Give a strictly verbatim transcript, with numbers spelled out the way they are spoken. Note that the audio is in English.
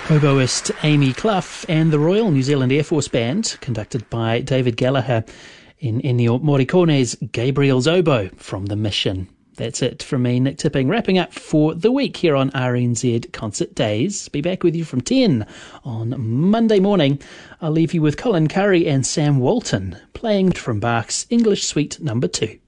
Oboist Amy Clough and the Royal New Zealand Air Force Band, conducted by David Gallagher, in Ennio Morricone's Gabriel's Oboe from The Mission. That's it from me, Nick Tipping, wrapping up for the week here on R N Z Concert Days. Be back with you from ten on Monday morning. I'll leave you with Colin Curry and Sam Walton playing from Bach's English Suite number two.